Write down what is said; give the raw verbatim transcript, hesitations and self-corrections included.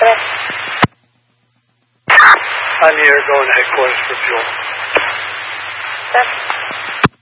On the air, going to headquarters for fuel. Yes.